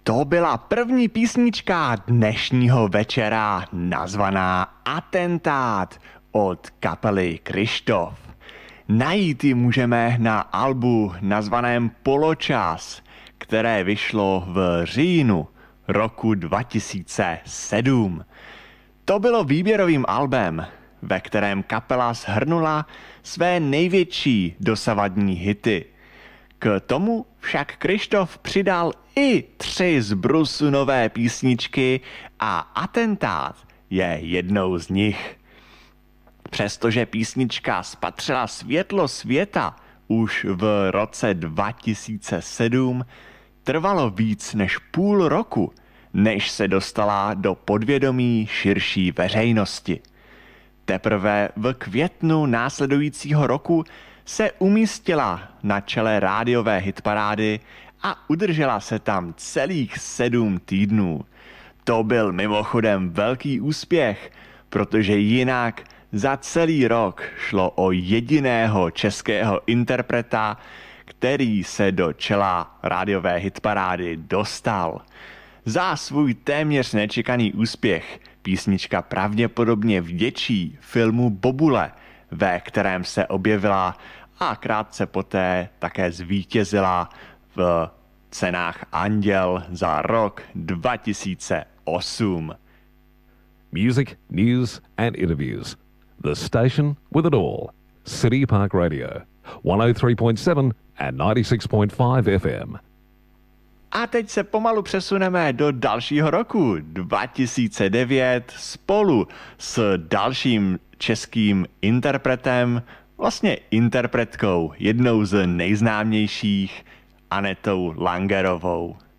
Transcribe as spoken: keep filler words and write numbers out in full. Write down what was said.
To byla první písnička dnešního večera, nazvaná Atentát od kapely Kryštof. Najít ji můžeme na albu nazvaném Poločas, které vyšlo v říjnu roku dva tisíce sedm. To bylo výběrovým albem, ve kterém kapela shrnula své největší dosavadní hity. K tomu však Kryštof přidal i tři z brusu nové písničky a Atentát je jednou z nich. Přestože písnička spatřila světlo světa už v roce dva tisíce sedm, trvalo víc než půl roku, než se dostala do podvědomí širší veřejnosti. Teprve v květnu následujícího roku se umístila na čele rádiové hitparády a udržela se tam celých sedm týdnů. To byl mimochodem velký úspěch, protože jinak za celý rok šlo o jediného českého interpreta, který se do čela rádiové hitparády dostal. Za svůj téměř nečekaný úspěch písnička pravděpodobně vděčí filmu Bobule, ve kterém se objevila a krátce poté také zvítězila v cenách Anděl za rok dva tisíce osm. Music, news and interviews. The station with it all. City Park Radio. one oh three point seven and ninety-six point five F M. A teď se pomalu přesuneme do dalšího roku dva tisíce devět spolu s dalším českým interpretem, vlastně interpretkou, jednou z nejznámějších, Anetou Langerovou.